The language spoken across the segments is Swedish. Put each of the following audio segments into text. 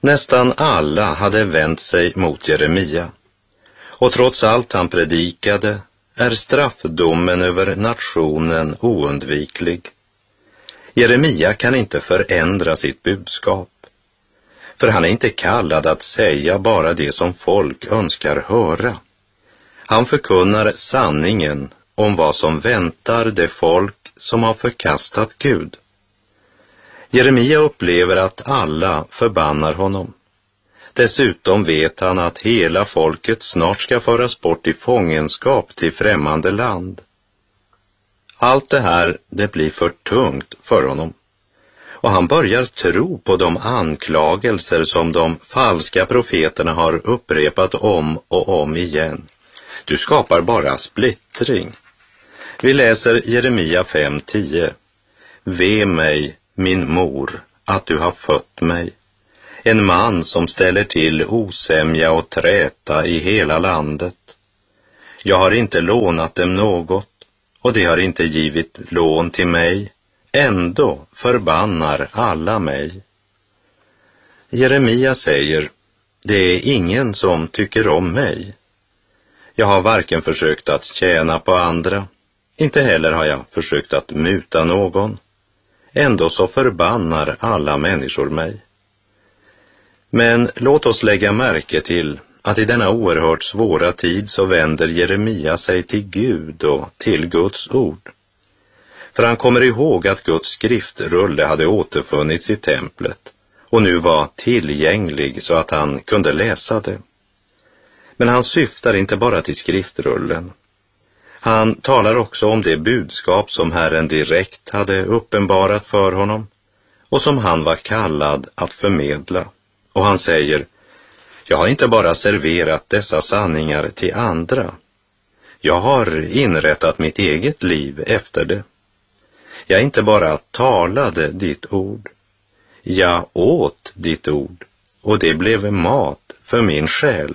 Nästan alla hade vänt sig mot Jeremia, och trots allt han predikade är straffdomen över nationen oundviklig. Jeremia kan inte förändra sitt budskap, för han är inte kallad att säga bara det som folk önskar höra. Han förkunnar sanningen om vad som väntar det folk som har förkastat Gud. Jeremia upplever att alla förbannar honom. Dessutom vet han att hela folket snart ska föras bort i fångenskap till främmande land. Allt det här, det blir för tungt för honom. Och han börjar tro på de anklagelser som de falska profeterna har upprepat om och om igen. Du skapar bara splittring. Vi läser Jeremia 5:10. Ve mig, min mor, att du har fött mig. En man som ställer till osämja och träta i hela landet. Jag har inte lånat dem något, och de har inte givit lån till mig. Ändå förbannar alla mig. Jeremia säger, det är ingen som tycker om mig. Jag har varken försökt att tjäna på andra, inte heller har jag försökt att muta någon. Ändå så förbannar alla människor mig. Men låt oss lägga märke till att i denna oerhört svåra tid så vänder Jeremia sig till Gud och till Guds ord. För han kommer ihåg att Guds skriftrulle hade återfunnits i templet och nu var tillgänglig så att han kunde läsa det. Men han syftar inte bara till skriftrullen. Han talar också om det budskap som Herren direkt hade uppenbarat för honom och som han var kallad att förmedla. Och han säger, jag har inte bara serverat dessa sanningar till andra. Jag har inrättat mitt eget liv efter det. Jag inte bara talade ditt ord. Jag åt ditt ord och det blev mat för min själ.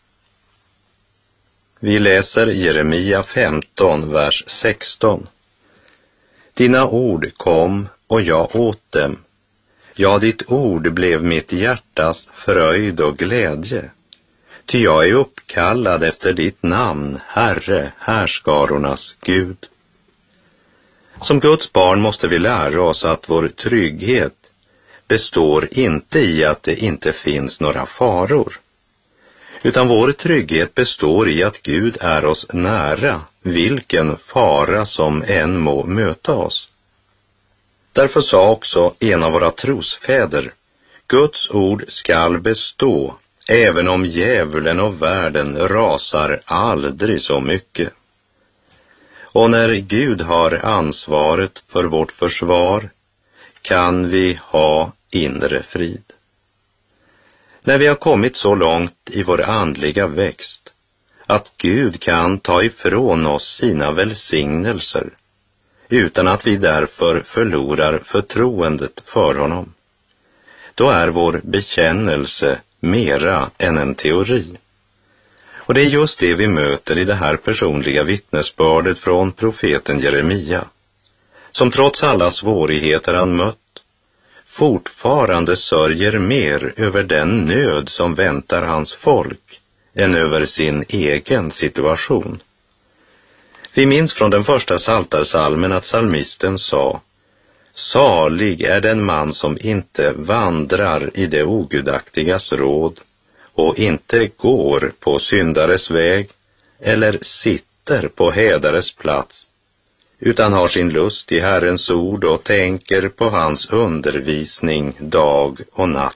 Vi läser Jeremia 15, vers 16. Dina ord kom och jag åt dem. Ja, ditt ord blev mitt hjärtas fröjd och glädje. Ty jag är uppkallad efter ditt namn, Herre, härskarornas Gud. Som Guds barn måste vi lära oss att vår trygghet består inte i att det inte finns några faror. Utan vår trygghet består i att Gud är oss nära, vilken fara som än må möta oss. Därför sa också en av våra trosfäder, Guds ord skall bestå, även om djävulen och världen rasar aldrig så mycket. Och när Gud har ansvaret för vårt försvar kan vi ha inre frid. När vi har kommit så långt i vår andliga växt att Gud kan ta ifrån oss sina välsignelser utan att vi därför förlorar förtroendet för honom, då är vår bekännelse mera än en teori. Och det är just det vi möter i det här personliga vittnesbördet från profeten Jeremia, som trots alla svårigheter han mött fortfarande sörjer mer över den nöd som väntar hans folk än över sin egen situation. Vi minns från den första psaltarpsalmen att psalmisten sa, salig är den man som inte vandrar i det ogudaktigas råd och inte går på syndares väg eller sitter på hädares plats, utan har sin lust i Herrens ord och tänker på hans undervisning dag och natt.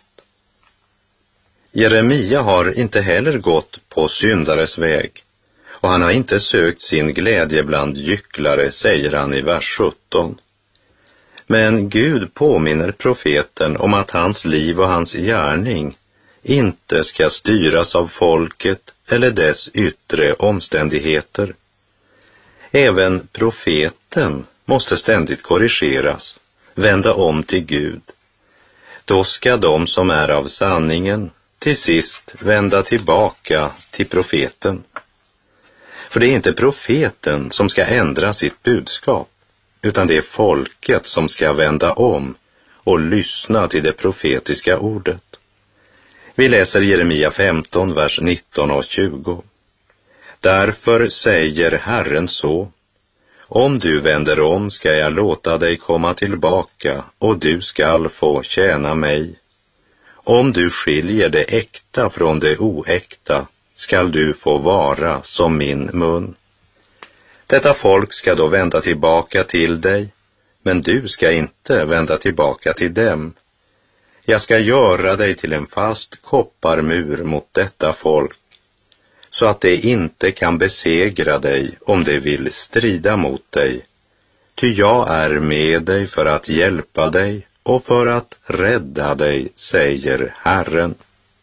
Jeremia har inte heller gått på syndares väg, och han har inte sökt sin glädje bland gycklare, säger han i vers 17. Men Gud påminner profeten om att hans liv och hans gärning inte ska styras av folket eller dess yttre omständigheter. Även profeten måste ständigt korrigeras, vända om till Gud. Då ska de som är av sanningen till sist vända tillbaka till profeten. För det är inte profeten som ska ändra sitt budskap, utan det är folket som ska vända om och lyssna till det profetiska ordet. Vi läser Jeremia 15, vers 19 och 20. Därför säger Herren så: om du vänder om ska jag låta dig komma tillbaka och du skall få tjäna mig. Om du skiljer det äkta från det oäkta skall du få vara som min mun. Detta folk ska då vända tillbaka till dig, men du ska inte vända tillbaka till dem. Jag ska göra dig till en fast kopparmur mot detta folk, så att det inte kan besegra dig om det vill strida mot dig. Ty jag är med dig för att hjälpa dig och för att rädda dig, säger Herren.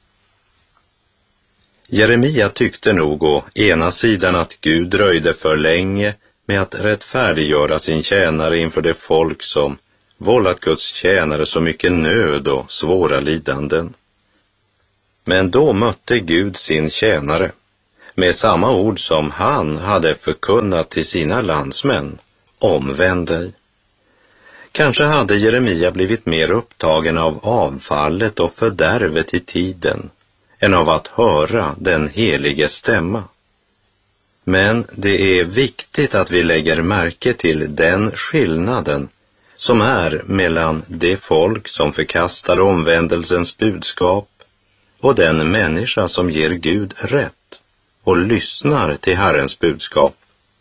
Jeremia tyckte nog å ena sidan att Gud dröjde för länge med att rättfärdiggöra sin tjänare inför det folk som vållat Guds tjänare så mycket nöd och svåra lidanden. Men då mötte Gud sin tjänare med samma ord som han hade förkunnat till sina landsmän: omvänd dig. Kanske hade Jeremia blivit mer upptagen av avfallet och fördärvet i tiden än av att höra den helige stämma. Men det är viktigt att vi lägger märke till den skillnaden som är mellan det folk som förkastar omvändelsens budskap och den människa som ger Gud rätt och lyssnar till Herrens budskap.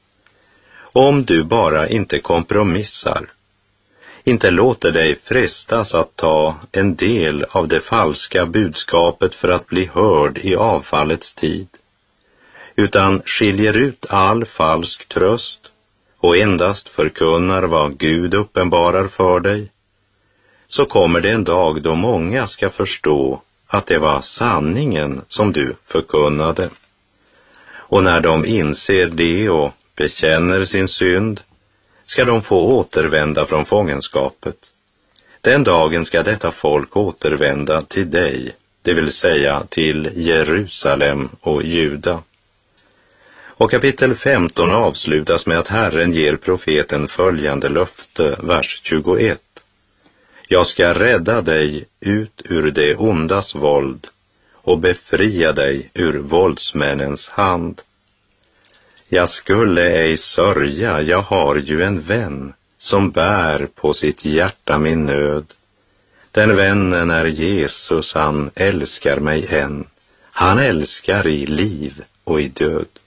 Om du bara inte kompromissar, inte låter dig frestas att ta en del av det falska budskapet för att bli hörd i avfallets tid, utan skiljer ut all falsk tröst och endast förkunnar vad Gud uppenbarar för dig, så kommer det en dag då många ska förstå att det var sanningen som du förkunnade. Och när de inser det och bekänner sin synd, ska de få återvända från fångenskapet. Den dagen ska detta folk återvända till dig, det vill säga till Jerusalem och Juda. Och kapitel 15 avslutas med att Herren ger profeten följande löfte, vers 21. Jag ska rädda dig ut ur det ondas våld och befria dig ur våldsmännens hand. Jag skulle ej sörja, jag har ju en vän som bär på sitt hjärta min nöd. Den vännen är Jesus, han älskar mig än. Han älskar i liv och i död.